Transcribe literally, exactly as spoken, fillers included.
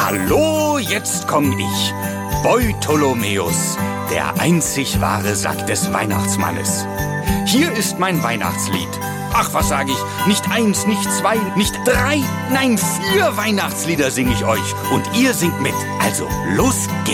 Hallo, jetzt komm ich, Beutolomäus, der einzig wahre Sack des Weihnachtsmannes. Hier ist mein Weihnachtslied. Ach, was sag ich? Nicht eins, nicht zwei, nicht drei, nein, vier Weihnachtslieder sing ich euch. Und ihr singt mit. Also, los geht's.